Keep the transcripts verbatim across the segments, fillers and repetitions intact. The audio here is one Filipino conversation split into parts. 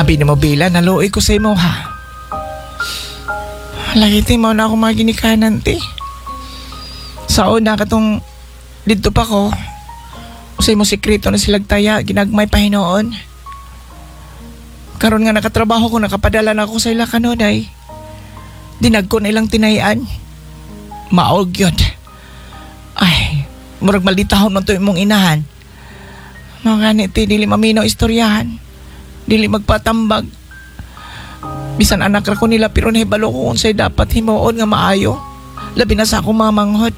Abi na mo Bila, naluoy ko sa imo ha. Lagi ti mo na ako mga ginikanan ti. Sa una katong dito pa ko, usay mo sikreto na silag taya, ginagmay pa hinoon. Karon nga nakatrabaho ko, nakapadala na ako sa ila kanunay. Dinag ko na ilang tinayan. Maog yun. Ay, murag malitahon man to imong inahan. Mga ganit ti, dili maminaw istoryahan. Dili magpatambag. Bisan anak ra ko nila pero nahibalo ko unsay dapat himuon nga maayo. Labi na sa akong mga manghod.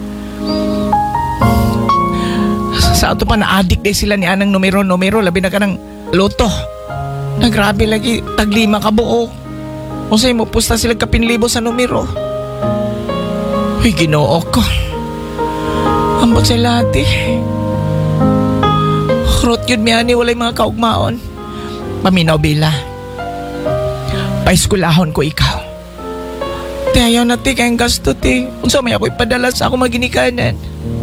Sa ato pa na-addict day sila ni anang numero-numero, labi na ka ng loto. Nagrabe lagi, taglima ka buo. Unsay mo pusta sila kapinlibo sa numero. Uy, Ginoo ko. Ambot sa lati. Rot yun mi ani walay mga kaugmaon. Paminaw Bila. Paiskulahon ko ikaw. Ti ayaw na ti kayang gasto ti. Unsa may ako ipadala sa ako maginikanan.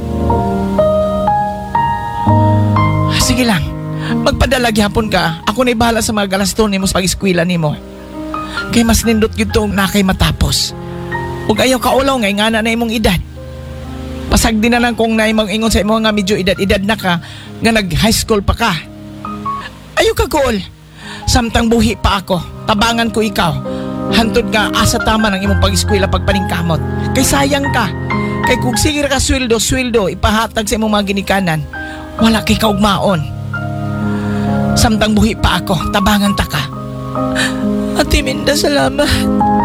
Sige lang. Magpadala gyapon ka. Ako na'y bahala sa mga galaston nimo sa pag-eskwela nimo. Kay mas nindot gyud tong nakay matapos. Ug ayaw ka ulaw ngay ngana na imong edad. Pasag din na lang kung naimong ingon sa imo nga medyo edad-edad na ka nga nag-high school pa ka. Ayaw ka goal. Samtang buhi pa ako, tabangan ko ikaw. Hantod nga asa tama ng imong pag-eskwela pagpaningkamot. Kay sayang ka. Kay kung sige ka sweldo, sweldo ipahatag sa imong mga ginikanan. Wala kay kaugmaon. Samtang buhi pa ako, tabangan ta ka. Ate Minda, salamat.